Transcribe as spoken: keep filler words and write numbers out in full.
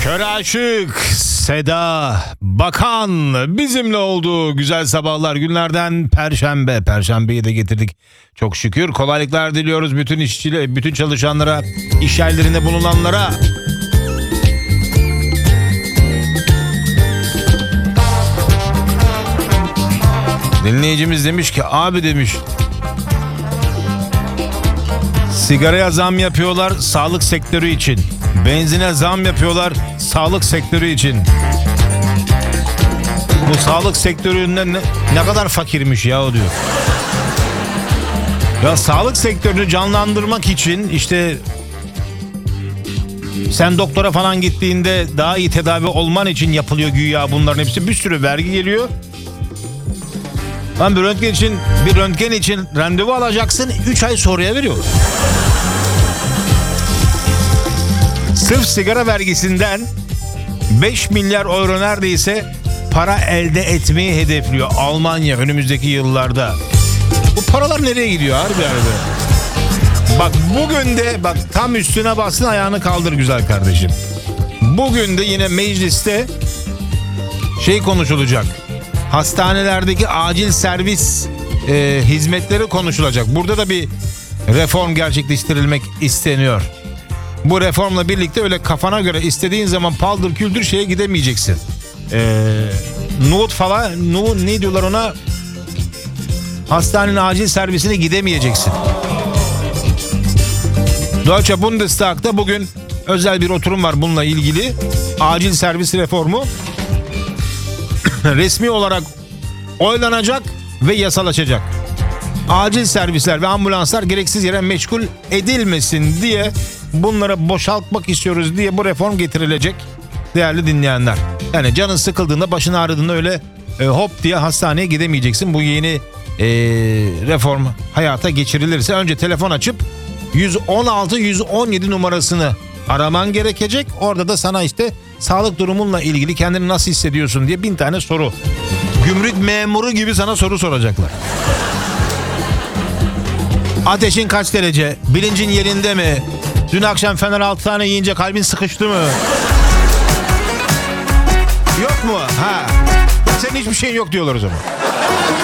Kör Aşık, Seda Bakan bizimle olduğu güzel sabahlar günlerden Perşembe. Perşembeyi de getirdik çok şükür. Kolaylıklar diliyoruz bütün işçilere, bütün çalışanlara, iş yerlerinde bulunanlara. Dinleyicimiz demiş ki abi demiş, sigaraya zam yapıyorlar sağlık sektörü için. Benzine zam yapıyorlar sağlık sektörü için. Bu sağlık sektöründen ne, ne kadar fakirmiş ya diyor. Ya sağlık sektörünü canlandırmak için işte sen doktora falan gittiğinde daha iyi tedavi olman için yapılıyor güya bunların hepsi. Bir sürü vergi geliyor. Lan bir röntgen için bir röntgen için randevu alacaksın, üç ay sonraya veriyor. Sırf sigara vergisinden beş milyar euro neredeyse para elde etmeyi hedefliyor Almanya önümüzdeki yıllarda. Bu paralar nereye gidiyor harbi harbi? Bak bugün de bak tam üstüne bassın, ayağını kaldır güzel kardeşim. Bugün de yine mecliste şey konuşulacak. Hastanelerdeki acil servis e, hizmetleri konuşulacak. Burada da bir reform gerçekleştirilmek isteniyor. Bu reformla birlikte öyle kafana göre istediğin zaman paldır küldür şeye gidemeyeceksin. Ee, Nuğut falan, nu, ne diyorlar ona? Hastanenin acil servisine gidemeyeceksin. Deutsche Bundestag'da bugün özel bir oturum var bununla ilgili. Acil servis reformu resmi olarak oylanacak ve yasalaşacak. Acil servisler ve ambulanslar gereksiz yere meşgul edilmesin diye, bunlara boşaltmak istiyoruz diye bu reform getirilecek değerli dinleyenler. Yani canın sıkıldığında, başın ağrıdığında öyle e, hop diye hastaneye gidemeyeceksin. Bu yeni e, reform hayata geçirilirse önce telefon açıp yüz on altı yüz on yedi numarasını araman gerekecek. Orada da sana işte sağlık durumunla ilgili kendini nasıl hissediyorsun diye bin tane soru. Gümrük memuru gibi sana soru soracaklar. Ateşin kaç derece? Bilincin yerinde mi? Dün akşam Fener altı tane yiyince kalbin sıkıştı mı? Yok mu? Ha. Senin hiçbir şeyin yok diyorlar o zaman.